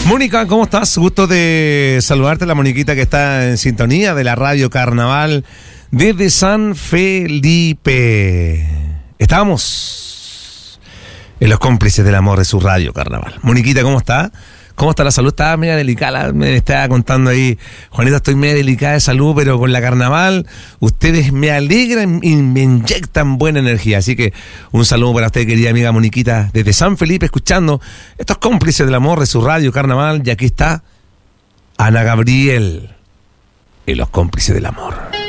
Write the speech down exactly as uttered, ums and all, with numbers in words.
Mónica, ¿cómo estás? Gusto de saludarte, la Moniquita que está en sintonía de la Radio Carnaval desde San Felipe. Estamos en los cómplices del amor de su Radio Carnaval. Moniquita, ¿cómo está? ¿Cómo está la salud? Estaba media delicada, me estaba contando ahí, Juanita, estoy media delicada de salud, pero con la carnaval ustedes me alegran y me inyectan buena energía. Así que un saludo para usted, querida amiga Moniquita, desde San Felipe, escuchando estos cómplices del amor de su Radio Carnaval. Y aquí está Ana Gabriel y los cómplices del amor.